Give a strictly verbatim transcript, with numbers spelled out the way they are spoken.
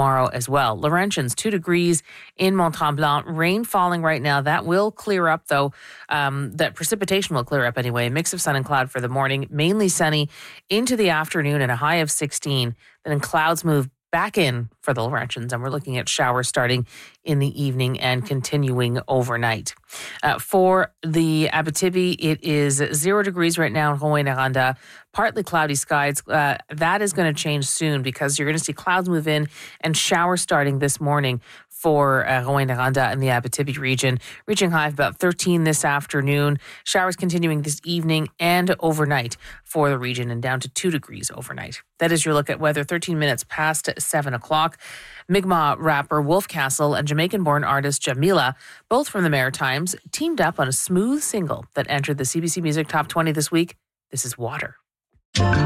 tomorrow as well. Laurentians, two degrees in Mont-Tremblant. Rain falling right now. That will clear up, though. Um, that precipitation will clear up anyway. A mix of sun and cloud for the morning. Mainly sunny into the afternoon and a high of sixteen. Then clouds move back in for the Laurentians, and we're looking at showers starting in the evening and continuing overnight. Uh, for the Abitibi, it is zero degrees right now in Rouyn-Noranda. Partly cloudy skies. Uh, that is going to change soon because you're going to see clouds move in and showers starting this morning for uh, Rouyn-Noranda and the Abitibi region, reaching high of about thirteen this afternoon. Showers continuing this evening and overnight for the region, and down to two degrees overnight. That is your look at weather, thirteen minutes past seven o'clock. Mi'kmaq rapper Wolf Castle and Jamaican-born artist Jamila, both from the Maritimes, teamed up on a smooth single that entered the C B C Music Top twenty this week. This is Water.